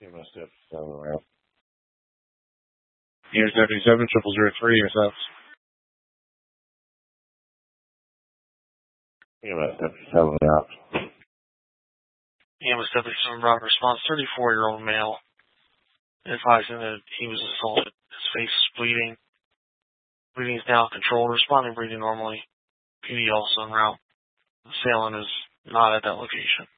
EMS 7 around. Here's 77 0003, yourself. EMS 77 out. EMS 77 Bravo response, 34-year-old male, advising that he was assaulted. His face is bleeding. Breathing is now controlled, responding breathing normally. PD also en route. The assailant is not at that location.